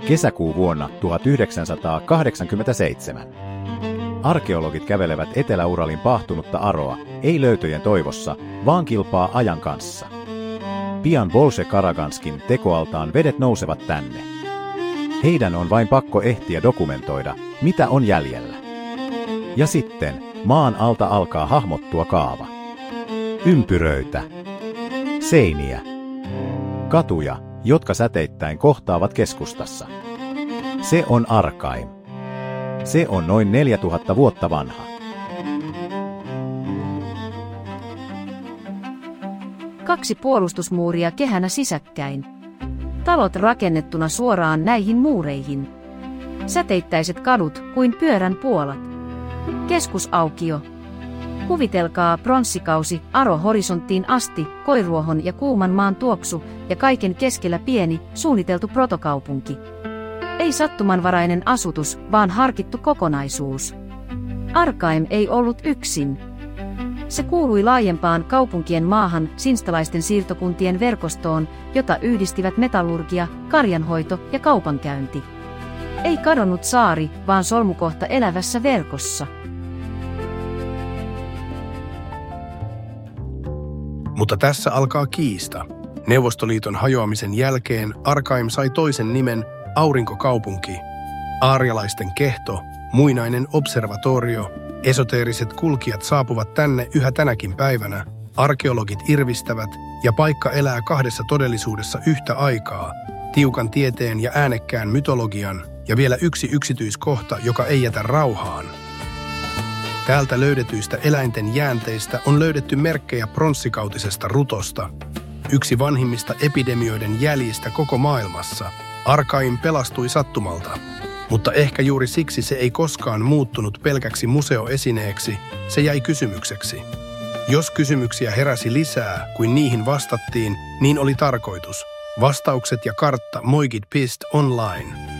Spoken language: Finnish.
Kesäkuu vuonna 1987. Arkeologit kävelevät Etelä-Uralin paahtunutta Aroa, ei löytöjen toivossa, vaan kilpaa ajan kanssa. Pian Bolshe-Karaganskin tekoaltaan vedet nousevat tänne. Heidän on vain pakko ehtiä dokumentoida, mitä on jäljellä. Ja sitten, maan alta alkaa hahmottua kaava. Ympyröitä. Seiniä. Katuja, jotka säteittäin kohtaavat keskustassa. Se on Arkaim. Se on noin 4000 vuotta vanha. Kaksi puolustusmuuria kehänä sisäkkäin. Talot rakennettuna suoraan näihin muureihin. Säteittäiset kadut kuin pyörän puolat. Keskusaukio. Kuvitelkaa pronssikausi Aro horisonttiin asti, koiruohon ja kuuman maan tuoksu ja kaiken keskellä pieni, suunniteltu protokaupunki. Ei sattumanvarainen asutus, vaan harkittu kokonaisuus. Arkaim ei ollut yksin. Se kuului laajempaan kaupunkien maahan sinstalaisten siirtokuntien verkostoon, jota yhdistivät metallurgia, karjanhoito ja kaupankäynti. Ei kadonnut saari, vaan solmukohta elävässä verkossa. Mutta tässä alkaa kiista. Neuvostoliiton hajoamisen jälkeen Arkaim sai toisen nimen Aurinkokaupunki. Aarialaisten kehto, muinainen observatorio, esoteeriset kulkijat saapuvat tänne yhä tänäkin päivänä, arkeologit irvistävät ja paikka elää kahdessa todellisuudessa yhtä aikaa, tiukan tieteen ja äänekkään mytologian ja vielä yksi yksityiskohta, joka ei jätä rauhaan. Täältä löydetyistä eläinten jäänteistä on löydetty merkkejä pronssikautisesta rutosta, yksi vanhimmista epidemioiden jäljistä koko maailmassa. Arkaim pelastui sattumalta, mutta ehkä juuri siksi se ei koskaan muuttunut pelkäksi museoesineeksi, se jäi kysymykseksi. Jos kysymyksiä heräsi lisää kuin niihin vastattiin, niin oli tarkoitus. Vastaukset ja kartta Moigit.online.